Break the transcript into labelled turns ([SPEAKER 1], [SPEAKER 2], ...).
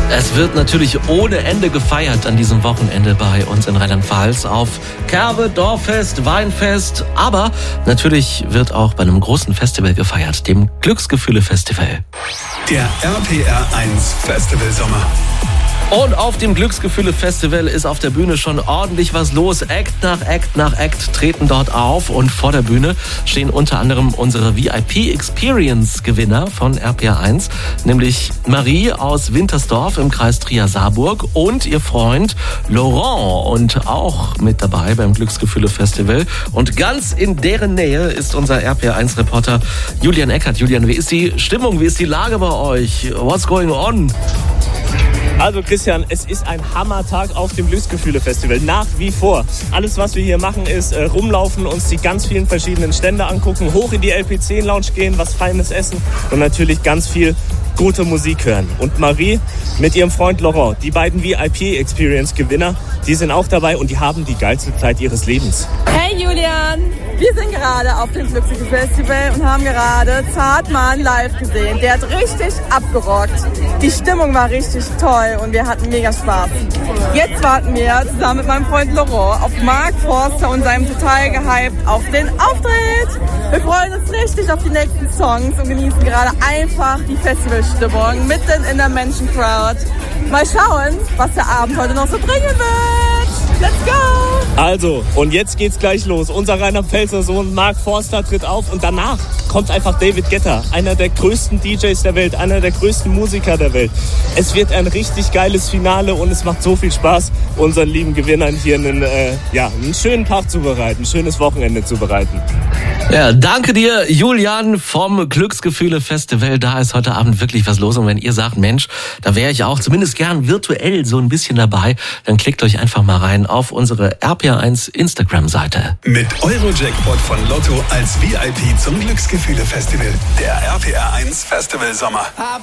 [SPEAKER 1] Es wird natürlich ohne Ende gefeiert an diesem Wochenende bei uns in Rheinland-Pfalz auf Kerbe, Dorffest, Weinfest. Aber natürlich wird auch bei einem großen Festival gefeiert, dem Glücksgefühle-Festival.
[SPEAKER 2] Der RPR 1 Festival Sommer.
[SPEAKER 1] Und auf dem Glücksgefühle-Festival ist auf der Bühne schon ordentlich was los. Act nach Act nach Act treten dort auf. Und vor der Bühne stehen unter anderem unsere VIP-Experience-Gewinner von RPR 1, nämlich Marie aus Wintersdorf im Kreis Trier-Saarburg und ihr Freund Laurent. Und auch mit dabei beim Glücksgefühle-Festival. Und ganz in deren Nähe ist unser RPR 1-Reporter Julian Eckert. Julian, wie ist die Stimmung, wie ist die Lage bei euch? What's going on?
[SPEAKER 3] Also Christian, es ist ein Hammertag auf dem Glücksgefühle-Festival, nach wie vor. Alles, was wir hier machen, ist rumlaufen, uns die ganz vielen verschiedenen Stände angucken, hoch in die LP10-Lounge gehen, was Feines essen und natürlich ganz viel gute Musik hören. Und Marie mit ihrem Freund Laurent, die beiden VIP-Experience-Gewinner, die sind auch dabei und die haben die geilste Zeit ihres Lebens.
[SPEAKER 4] Hey Julian, wir sind gerade auf dem Glücksgefühle-Festival und haben gerade Zartmann live gesehen. Der hat richtig abgerockt. Die Stimmung war richtig toll und wir hatten mega Spaß. Jetzt warten wir zusammen mit meinem Freund Laurent auf Mark Forster und seinem total gehypt auf den Auftritt. Wir freuen uns richtig auf die nächsten Songs und genießen gerade einfach die Festivalstimmung mitten in der Menschencrowd. Mal schauen, was der Abend heute noch so bringen wird. Let's go!
[SPEAKER 3] Also, und jetzt geht's gleich los. Unser Rheinland-Pfälzer Sohn Mark Forster tritt auf und danach kommt einfach David Guetta, einer der größten DJs der Welt, einer der größten Musiker der Welt. Es wird ein richtig geiles Finale und es macht so viel Spaß, unseren lieben Gewinnern hier einen schönen Tag zu bereiten, ein schönes Wochenende zu bereiten.
[SPEAKER 1] Ja, danke dir, Julian vom Glücksgefühle-Festival. Da ist heute Abend wirklich was los. Und wenn ihr sagt, Mensch, da wäre ich auch zumindest gern virtuell so ein bisschen dabei, dann klickt euch einfach mal rein auf unsere RPR1 Instagram-Seite.
[SPEAKER 2] Mit Eurojackpot von Lotto als VIP zum Glücksgefühle-Festival. Der RPR 1 Festival Sommer.